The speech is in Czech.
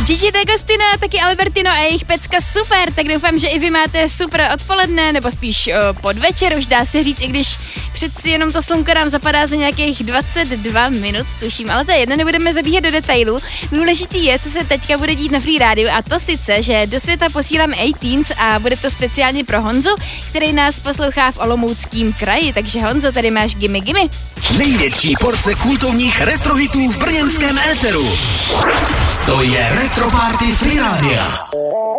Gigi D'Agostino, taky Albertino a jejich pecka super, tak doufám, že i vy máte super odpoledne, nebo spíš podvečer, už dá se říct, i když přeci jenom to slunko nám zapadá za nějakých 22 minut, tuším, ale to je jedno, nebudeme zabíhat do detailu. Důležitý je, co se teďka bude dít na Free Radio, a to sice, že do světa posílám 18 a bude to speciálně pro Honzu, který nás poslouchá v Olomouckém kraji, takže Honzo, tady máš Gimme Gimme. Největší porce kultovních retrohitů v brněnském éteru. To je Retro Party Free Rádia.